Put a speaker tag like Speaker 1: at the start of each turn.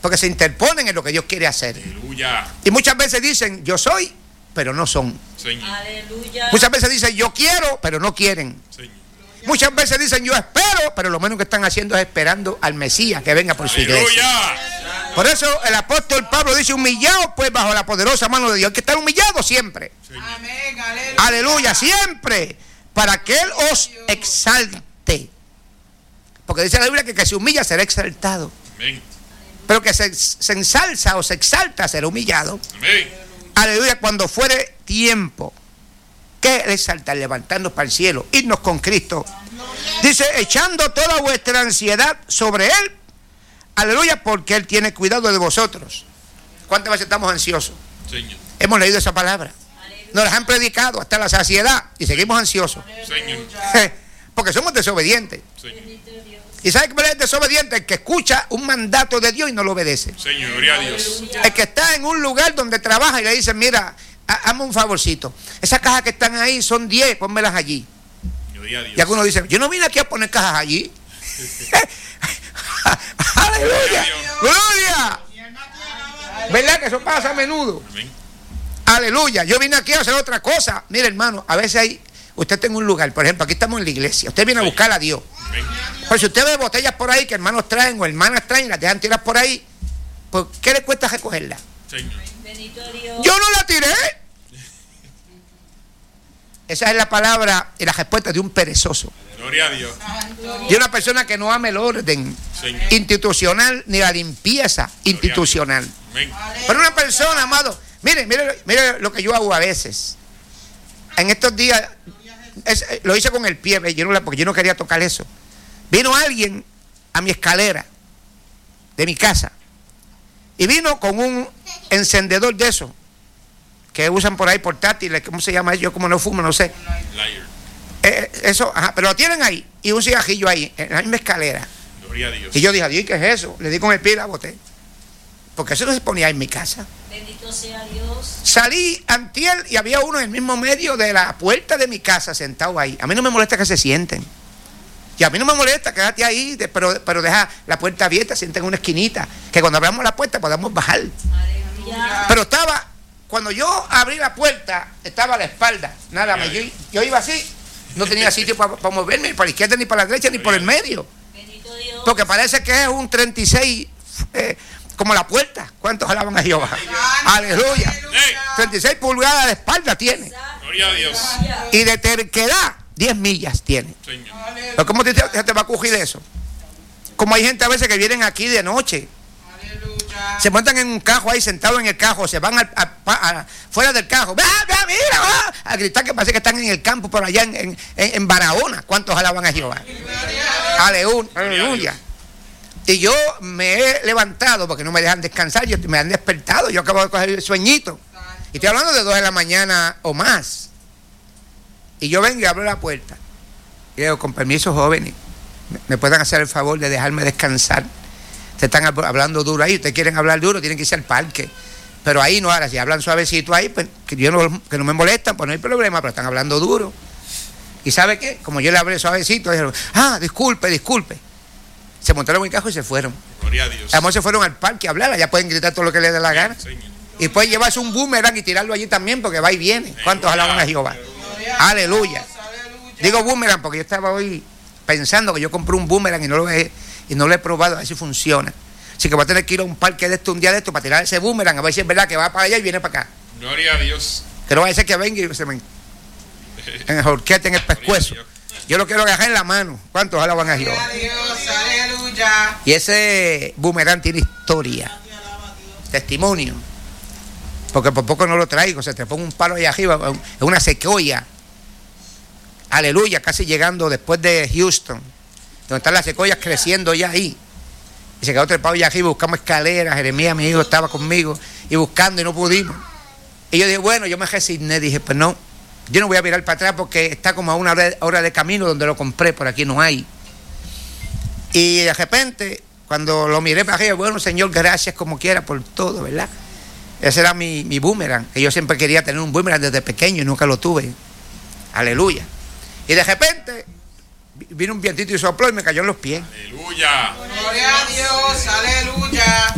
Speaker 1: porque se interponen en lo que Dios quiere hacer.
Speaker 2: Aleluya.
Speaker 1: Y muchas veces dicen, yo soy, pero no son.
Speaker 2: Señor.
Speaker 3: Aleluya.
Speaker 1: Muchas veces dicen, yo quiero, pero no quieren.
Speaker 2: Señor.
Speaker 1: Muchas veces dicen, yo espero, pero lo menos que están haciendo es esperando al Mesías que venga por su iglesia.
Speaker 2: Aleluya.
Speaker 1: Por eso el apóstol Pablo dice, humillado pues bajo la poderosa mano de Dios. Hay que estar humillado siempre.
Speaker 2: Señor.
Speaker 4: Amén, aleluya.
Speaker 1: Aleluya, siempre. Para que Él os exalte. Porque dice la Biblia que se humilla será exaltado.
Speaker 2: Amén.
Speaker 1: Pero que se ensalza o se exalta será humillado.
Speaker 2: Amén.
Speaker 1: Aleluya, cuando fuere tiempo. ¿Qué es exaltar? Levantarnos para el cielo, irnos con Cristo. Dice, echando toda vuestra ansiedad sobre Él. Aleluya, porque Él tiene cuidado de vosotros. ¿Cuántas veces estamos ansiosos?
Speaker 2: Señor.
Speaker 1: Hemos leído esa palabra. Nos las han predicado hasta la saciedad y seguimos ansiosos.
Speaker 2: Señor.
Speaker 1: Porque somos desobedientes.
Speaker 2: Señor.
Speaker 1: ¿Y sabe qué es desobediente? El que escucha un mandato de Dios y no lo obedece.
Speaker 2: Señor, gloria a Dios.
Speaker 1: El que está en un lugar donde trabaja y le dicen, mira, hazme un favorcito. Esas cajas que están ahí son 10, pónmelas allí.
Speaker 2: Gloria a Dios.
Speaker 1: Y algunos dicen, yo no vine aquí a poner cajas allí. ¡Aleluya! ¡Gloria! ¿Verdad que eso pasa a menudo?
Speaker 2: Amén.
Speaker 1: Aleluya, yo vine aquí a hacer otra cosa. Mire, hermano, a veces hay, usted está en un lugar, por ejemplo, aquí estamos en la iglesia, usted viene a buscar a Dios.
Speaker 2: Amén.
Speaker 1: Pero si usted ve botellas por ahí que hermanos traen o hermanas traen y las dejan tirar por ahí, pues ¿qué le cuesta recogerlas?
Speaker 2: Señor.
Speaker 3: Bendito Dios.
Speaker 1: Yo no la tiré. Esa es la palabra y la respuesta de un perezoso,
Speaker 2: Gloria a Dios.
Speaker 1: de una persona que no ama el orden
Speaker 2: Señor.
Speaker 1: institucional ni la limpieza institucional.
Speaker 2: Amén.
Speaker 1: Pero una persona, amado, mire lo que yo hago a veces. En estos días, lo hice con el pie, porque yo no quería tocar eso. Vino alguien a mi escalera de mi casa y vino con un encendedor de eso que usan por ahí portátiles, ¿cómo se llama? Yo como no fumo, no sé.
Speaker 2: Liar.
Speaker 1: Eso, ajá, pero lo tienen ahí y un cigajillo ahí, en la misma escalera.
Speaker 2: Gloria a Dios.
Speaker 1: Y yo dije, adiós, ¿qué es eso? Le di con el pie y la boté. Porque eso no se ponía en mi casa.
Speaker 3: Bendito sea Dios.
Speaker 1: Salí antier y había uno en el mismo medio de la puerta de mi casa sentado ahí. A mí no me molesta que se sienten. Y a mí no me molesta, quédate ahí, pero deja la puerta abierta, sienten en una esquinita. Que cuando abramos la puerta podamos bajar.
Speaker 3: Aleluya.
Speaker 1: Pero estaba, cuando yo abrí la puerta, estaba a la espalda. Nada más, yo iba así. No tenía sitio para moverme, ni para la izquierda, ni para la derecha, ni por el medio.
Speaker 3: Bendito Dios.
Speaker 1: Porque parece que es un 36, como la puerta. ¿Cuántos alaban a Jehová? Aleluya. 36 pulgadas de espalda tiene.
Speaker 2: Gloria a Dios.
Speaker 1: Y de terquedad, 10 millas tiene.
Speaker 2: Señor.
Speaker 1: Pero ¿cómo te va a coger eso? Como hay gente a veces que vienen aquí de noche, se montan en un cajo ahí, sentados en el cajo, se van fuera del cajo, mira, a gritar que parece que están en el campo por allá en Barahona. ¿Cuántos alaban a Jehová? Aleluya. Y yo me he levantado porque no me dejan descansar, me han despertado, yo acabo de coger el sueñito. Y estoy hablando de 2 de la mañana o más. Y yo vengo y abro la puerta. Y digo, con permiso, jóvenes, ¿me pueden hacer el favor de dejarme descansar? Ustedes están hablando duro ahí, ustedes quieren hablar duro, tienen que irse al parque. Pero ahí no, ahora si hablan suavecito ahí, pues que no me molestan, pues no hay problema, pero están hablando duro. ¿Y sabe qué? Como yo le hablé suavecito, dijeron, disculpe. Se montaron en mi carro y se fueron.
Speaker 2: Gloria a Dios.
Speaker 1: Además se fueron al parque a hablar, allá pueden gritar todo lo que les dé la gana.
Speaker 2: Señor.
Speaker 1: Y pueden llevarse un boomerang y tirarlo allí también, porque va y viene. ¿Cuántos alaban a Jehová? Aleluya. Digo boomerang porque yo estaba hoy pensando que yo compré un boomerang y no lo he probado a ver si funciona. Así que voy a tener que ir a un parque de esto un día de esto para tirar ese boomerang a ver si es verdad que va para allá y viene para acá.
Speaker 2: Gloria a Dios.
Speaker 1: Que no vaya a ser que venga y se me enjorquete en el pescuezo. Yo lo quiero agarrar en la mano. ¿Cuántos alaban a Jehová?
Speaker 4: Aleluya.
Speaker 1: Y ese boomerang tiene historia, testimonio. Porque por poco no lo traigo, se te pone un palo allá arriba, es una secoya. Aleluya, casi llegando después de Houston, donde están las secoyas creciendo ya ahí. Y se quedó trepado allá arriba, buscamos escaleras. Jeremías, mi hijo, estaba conmigo y buscando y no pudimos. Y yo dije, bueno, yo me resigné, dije, pues no, yo no voy a virar para atrás porque está como a una hora de camino donde lo compré, por aquí no hay. Y de repente, cuando lo miré para arriba, bueno, Señor, gracias como quiera por todo, ¿verdad? Ese era mi boomerang, que yo siempre quería tener un boomerang desde pequeño y nunca lo tuve. Aleluya. Y de repente vino un vientito y sopló y me cayó en los pies.
Speaker 2: Aleluya.
Speaker 4: Gloria a Dios, aleluya.